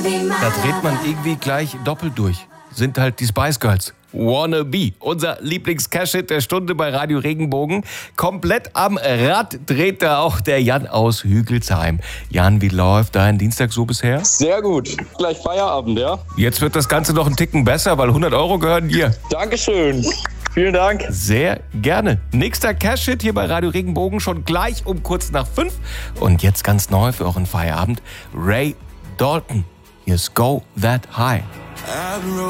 Da dreht man irgendwie gleich doppelt durch. Sind halt die Spice Girls. Wanna Be, unser Lieblings-Cash-Hit der Stunde bei Radio Regenbogen. Komplett am Rad dreht da auch der Jan aus Hügelsheim. Jan, wie läuft dein Dienstag so bisher? Sehr gut. Gleich Feierabend, ja? Jetzt wird das Ganze noch einen Ticken besser, weil 100 € gehören dir. Dankeschön. Vielen Dank. Sehr gerne. Nächster Cash-Hit hier bei Radio Regenbogen schon gleich um kurz nach 5. Und jetzt ganz neu für euren Feierabend. Ray Dalton. Here's Go That High.